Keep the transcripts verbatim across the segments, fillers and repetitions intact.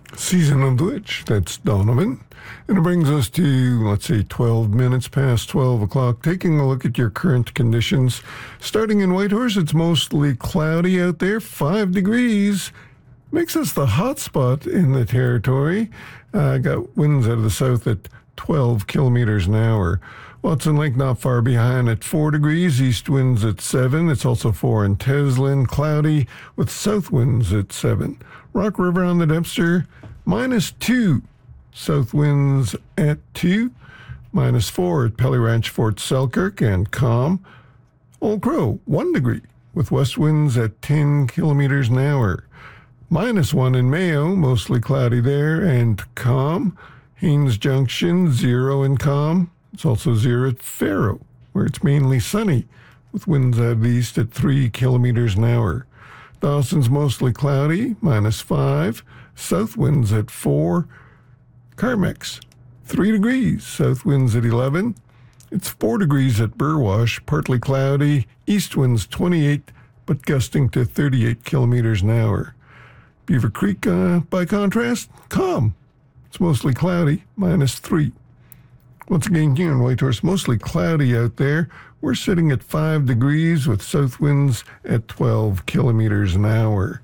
Season of the Witch, that's Donovan. And it brings us to, let's say, twelve minutes past twelve o'clock. Taking a look at your current conditions. Starting in Whitehorse, it's mostly cloudy out there, five degrees. Makes us the hot spot in the territory. Uh, got winds out of the south at twelve kilometers an hour. Watson Lake not far behind at four degrees, east winds at seven. It's also four in Teslin, cloudy with south winds at seven. Rock River on the Dempster, minus two. South winds at two. Minus four at Pelly Ranch, Fort Selkirk, and calm. Old Crow, one degree with west winds at ten kilometers an hour. Minus one in Mayo, mostly cloudy there, and calm. Haines Junction, zero and calm. It's also zero at Faro, where it's mainly sunny, with winds out of the east at three kilometers an hour. Dawson's mostly cloudy, minus five. South winds at four. Carmex, three degrees. South winds at eleven. It's four degrees at Burwash, partly cloudy. East winds twenty-eight, but gusting to thirty-eight kilometers an hour. Beaver Creek, uh, by contrast, calm. It's mostly cloudy, minus three. Once again, here in Whitehorse, mostly cloudy out there. We're sitting at five degrees with south winds at twelve kilometers an hour.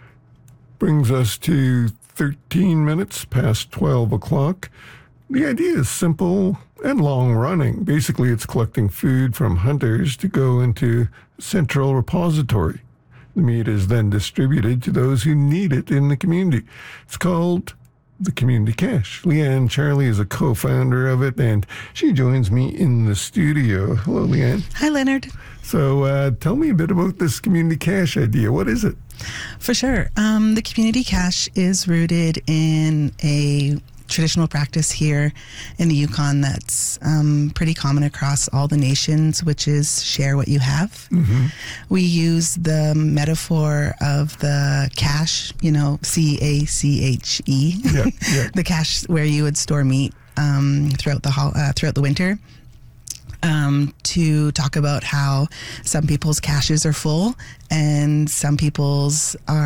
Brings us to thirteen minutes past twelve o'clock. The idea is simple and long-running. Basically, it's collecting food from hunters to go into a central repository. The meat is then distributed to those who need it in the community. It's called the Community Cache. Leanne Charlie is a co-founder of it, and she joins me in the studio. Hello, Leanne. Hi, Leonard. So uh, tell me a bit about this Community Cache idea. What is it? For sure. Um, the Community Cache is rooted in a traditional practice here in the Yukon that's um, pretty common across all the nations, which is share what you have. Mm-hmm. We use the metaphor of the cache, you know, C A C H E, yeah, yeah. the cache where you would store meat um, throughout the ho- uh, throughout the winter. Um, to talk about how some people's caches are full and some people's are